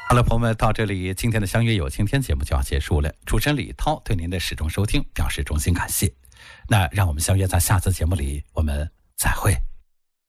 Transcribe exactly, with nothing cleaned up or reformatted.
好了，朋友们，到这里今天的相约有晴天节目就要结束了。主持人李涛对您的始终收听表示衷心感谢。那让我们相约在下次节目里，我们再会。